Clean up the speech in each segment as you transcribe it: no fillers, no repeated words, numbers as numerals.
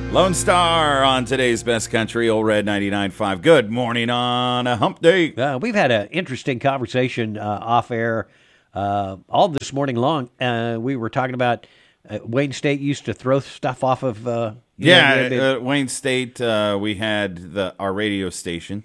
Lone Star on today's Best Country, Old Red 99.5. Good morning on a hump day. We've had an interesting conversation off air all this morning long. We were talking about Wayne State used to throw stuff off of. Wayne State, we had our radio station,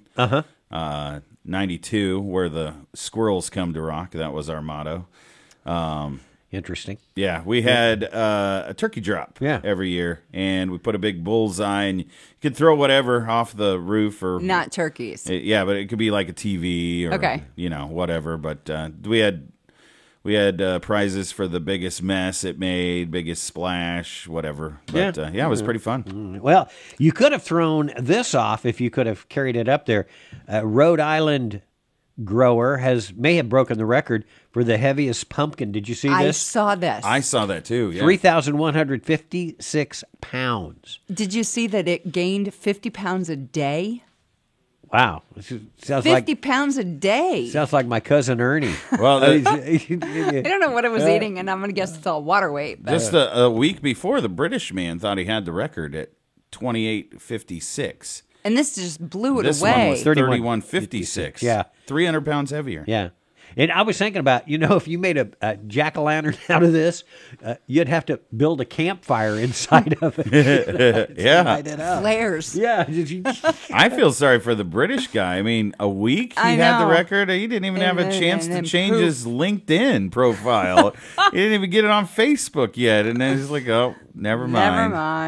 92, where the squirrels come to rock. That was our motto. Interesting. Yeah, we had a turkey drop every year, and we put a big bullseye, and you could throw whatever off the roof or not turkeys. But it could be like a TV or whatever. But we had prizes for the biggest mess it made, biggest splash, whatever. But it was pretty fun. Well, you could have thrown this off if you could have carried it up there. Rhode Island grower may have broken the record for the heaviest pumpkin. Did you see this? I saw this. I saw that too. Yeah. 3,156 pounds. Did you see that it gained 50 pounds a day? Wow. Sounds 50 pounds a day. Sounds like my cousin Ernie. Well, I don't know what it was eating, and I'm going to guess it's all water weight. But. Just a week before, the British man thought he had the record at 28.56. And this just blew it this away. This one was 31.56. Yeah. 300 pounds heavier. Yeah. And I was thinking about, if you made a jack-o'-lantern out of this, you'd have to build a campfire inside of it. Light it up. Flares. Yeah. I feel sorry for the British guy. I mean, a week he had the record. He didn't even have a chance to change his LinkedIn profile. He didn't even get it on Facebook yet. And then he's like, oh, never mind. Never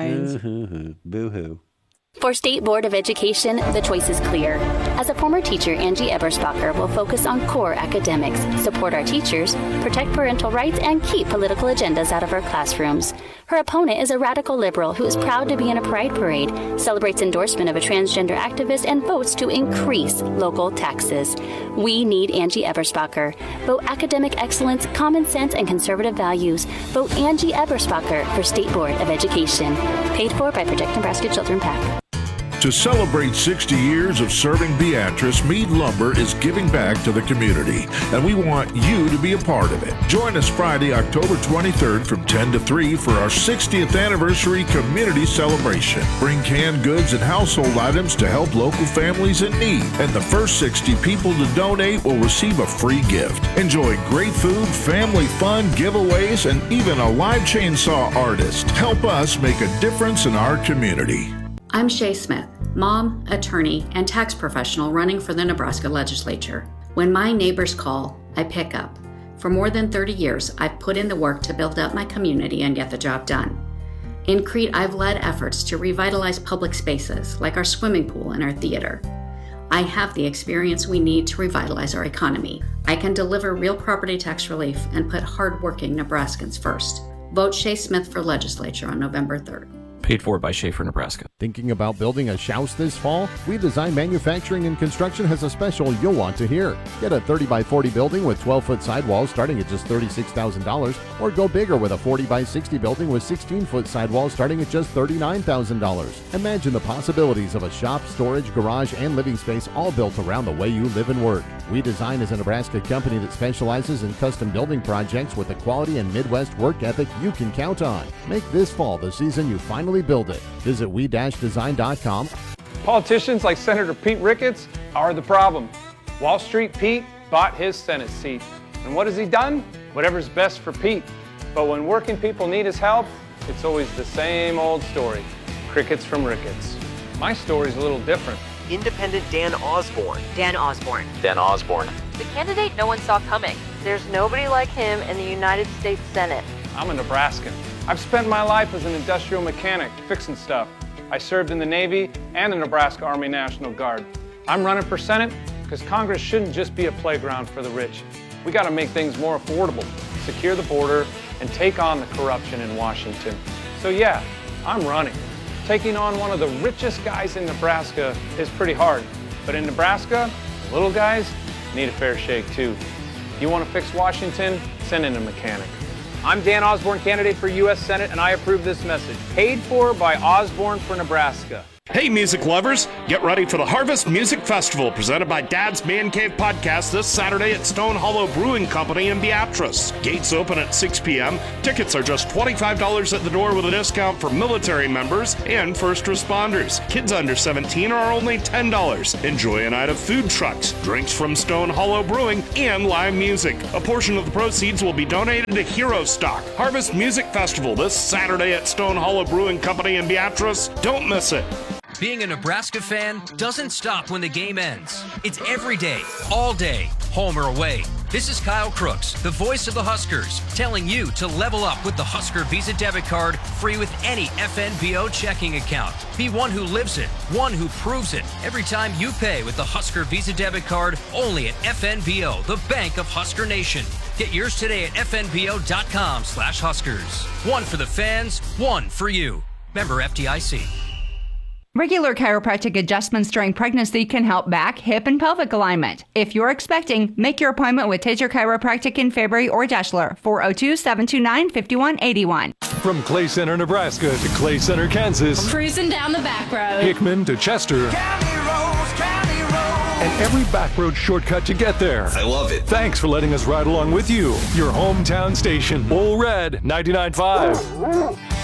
mind. Boo-hoo. For State Board of Education, the choice is clear. As a former teacher, Angie Eberspacher will focus on core academics, support our teachers, protect parental rights, and keep political agendas out of our classrooms. Her opponent is a radical liberal who is proud to be in a pride parade, celebrates endorsement of a transgender activist, and votes to increase local taxes. We need Angie Eberspacher. Vote academic excellence, common sense, and conservative values. Vote Angie Eberspacher for State Board of Education. Paid for by Protect Nebraska Children PAC. To celebrate 60 years of serving Beatrice, Meade Lumber is giving back to the community, and we want you to be a part of it. Join us Friday, October 23rd from 10 to 3 for our 60th anniversary community celebration. Bring canned goods and household items to help local families in need, and the first 60 people to donate will receive a free gift. Enjoy great food, family fun, giveaways, and even a live chainsaw artist. Help us make a difference in our community. I'm Shay Smith, mom, attorney, and tax professional running for the Nebraska legislature. When my neighbors call, I pick up. For more than 30 years, I've put in the work to build up my community and get the job done. In Crete, I've led efforts to revitalize public spaces like our swimming pool and our theater. I have the experience we need to revitalize our economy. I can deliver real property tax relief and put hardworking Nebraskans first. Vote Shay Smith for legislature on November 3rd. Paid for by Schaefer, Nebraska. Thinking about building a house this fall? We Design Manufacturing and Construction has a special you'll want to hear. Get a 30 by 40 building with 12-foot sidewalls starting at just $36,000, or go bigger with a 40 by 60 building with 16-foot sidewalls starting at just $39,000. Imagine the possibilities of a shop, storage, garage, and living space all built around the way you live and work. We Design is a Nebraska company that specializes in custom building projects with the quality and Midwest work ethic you can count on. Make this fall the season you finally build it. Visit we-design.com. Politicians like Senator Pete Ricketts are the problem. Wall Street Pete bought his Senate seat. And what has he done? Whatever's best for Pete. But when working people need his help, it's always the same old story. Crickets from Ricketts. My story's a little different. Independent Dan Osborne. Dan Osborne. Dan Osborne. The candidate no one saw coming. There's nobody like him in the United States Senate. I'm a Nebraskan. I've spent my life as an industrial mechanic, fixing stuff. I served in the Navy and the Nebraska Army National Guard. I'm running for Senate because Congress shouldn't just be a playground for the rich. We got to make things more affordable, secure the border, and take on the corruption in Washington. So yeah, I'm running. Taking on one of the richest guys in Nebraska is pretty hard. But in Nebraska, the little guys need a fair shake too. You want to fix Washington? Send in a mechanic. I'm Dan Osborne, candidate for U.S. Senate, and I approve this message. Paid for by Osborne for Nebraska. Hey, music lovers! Get ready for the Harvest Music Festival presented by Dad's Man Cave Podcast this Saturday at Stone Hollow Brewing Company in Beatrice. Gates open at 6 p.m. Tickets are just $25 at the door with a discount for military members and first responders. Kids under 17 are only $10. Enjoy a night of food trucks, drinks from Stone Hollow Brewing, and live music. A portion of the proceeds will be donated to Hero Stock. Harvest Music Festival this Saturday at Stone Hollow Brewing Company in Beatrice. Don't miss it. Being a Nebraska fan doesn't stop when the game ends. It's every day, all day, home or away. This is Kyle Crooks, the voice of the Huskers, telling you to level up with the Husker Visa debit card, free with any FNBO checking account. Be one who lives it, one who proves it. Every time you pay with the Husker Visa debit card, only at FNBO, the bank of Husker Nation. Get yours today at fnbo.com/Huskers. One for the fans, one for you. Member FDIC. Regular chiropractic adjustments during pregnancy can help back, hip, and pelvic alignment. If you're expecting, make your appointment with Taser Chiropractic in Fairbury or Deshler, 402-729-5181. From Clay Center, Nebraska to Clay Center, Kansas. Cruising down the back road. Hickman to Chester. And every back road shortcut to get there. I love it. Thanks for letting us ride along with you. Your hometown station, Bull Red 99.5.